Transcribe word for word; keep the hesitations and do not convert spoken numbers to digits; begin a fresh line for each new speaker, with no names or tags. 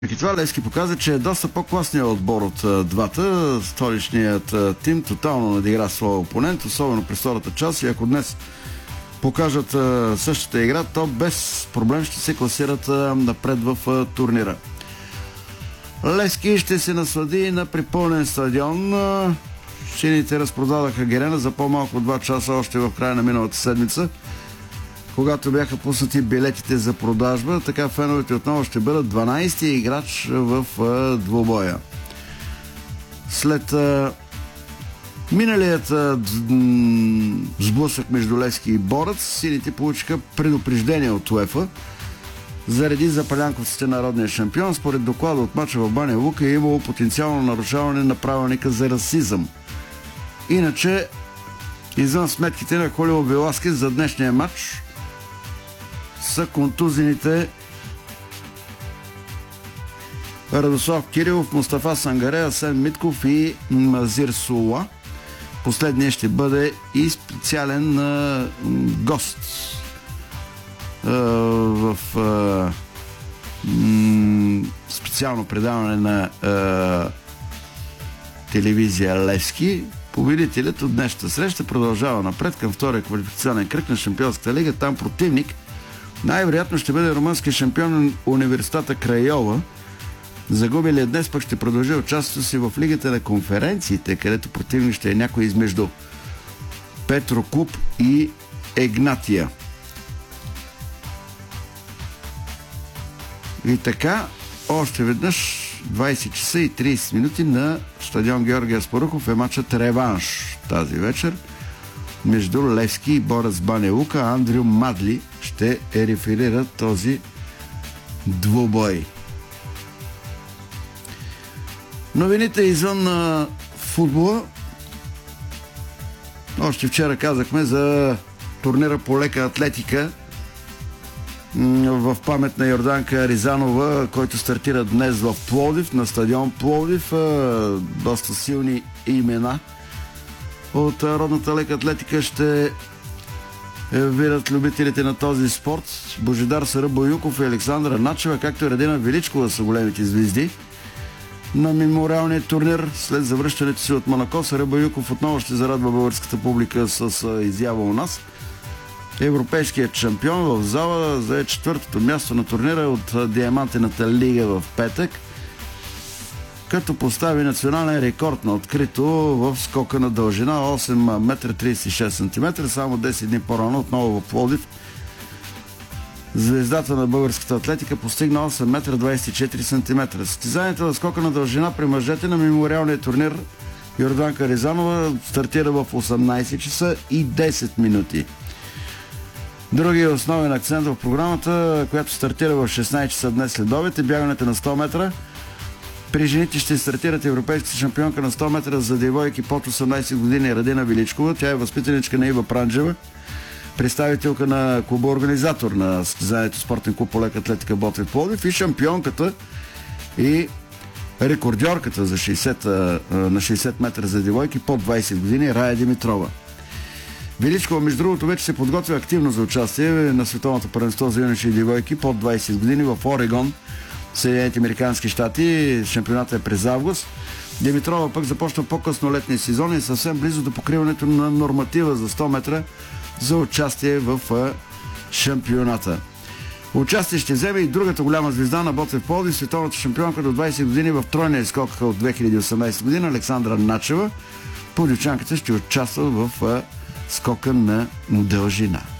И това Левски показа, че е доста по-класният отбор от двата. Столичният тим тотално надигра своя опонент, особено през втората част, и ако днес покажат същата игра, то без проблем ще се класират напред в турнира. Левски ще се наслади на припълнен стадион. Сините разпродадаха Герена за по-малко от два часа още в края на миналата седмица, когато бяха пуснати билетите за продажба. Така феновете отново ще бъдат дванайсети играч в двубоя. След а, миналият а, сблъсък между Левски и Борец, сините получиха предупреждение от УЕФА заради запалянковците на народния шампион. Според доклада от мача в Баня Лука е имало потенциално нарушаване на правилника за расизъм. Иначе, извън сметките на Холио Веласкес за днешния матч са контузените Радослав Кирилов, Мустафа Сангаре, Асен Митков и Мазир Сула. Последният ще бъде и специален а, гост а, в а, м, специално предаване на а, телевизия Левски. Победителят от днешната среща продължава напред към втория квалификационен кръг на Шампионската лига. Там противник най-вероятно ще бъде румънския шампион Университета Крайова. Загубилият днес пък ще продължи участието си в Лигата на конференциите, където противник ще е някой измежду Петроклуб и Егнатия. И така, още веднъж двайсет часа и трийсет минути на стадион Георги Аспарухов е матчът реванш тази вечер между Левски и Борец Баня Лука. Андрю Мадли ще реферира този двубой. Новините извън на футбола. Още вчера казахме за турнира по лека атлетика в памет на Йорданка Ризанова, който стартира днес в Пловдив, на стадион Пловдив. Доста силни имена от родната лека атлетика ще видят любителите на този спорт. Божидар Сарабоюков и Александра Начева, както и Радина Величкова са големите звезди на мемориалния турнир. След завръщането си от Монако, Сарабоюков отново ще зарадва българската публика с изява у нас. Европейският шампион в зала зае четвъртото място на турнира от Диамантената лига в петък, като постави национален рекорд на открито в скока на дължина осем метра трийсет и шест сантиметра. Само десет дни по-рано отново в Пловдив звездата на българската атлетика постигна осем метра двайсет и четири сантиметра. Състезанието на скока на дължина при мъжете на мемориалния турнир Йорданка Ризанова стартира в осемнайсет часа и десет минути. Другият основен акцент в програмата, която стартира в шестнайсет часа днес след обед, е бягането на сто метра. При жените ще стартират европейската шампионка на сто метра за девойки под осемнайсет години Радина Величкова. Тя е възпитаничка на Ива Пранджева, представителка на клуба организатор на състезанието спортен клуб по лека атлетика Ботев Пловдив, и шампионката и рекордьорката за шейсет, на шейсет метра за девойки под двайсет години Рая Димитрова. Величкова, между другото, вече се подготвя активно за участие на световното първенство за юноши и девойки под двайсет години в Орегон, Съединените американски щати. Шампионата е през август. Димитрова пък започна по-късно летния сезон и е съвсем близо до покриването на норматива за сто метра за участие в шампионата. Участие ще вземе и другата голяма звезда на Ботев Пловдив, световната шампионка до двайсет години в тройния скок от две хиляди и осемнайсета година Александра Начева. Пловдивчанката ще участва в скока на дължина.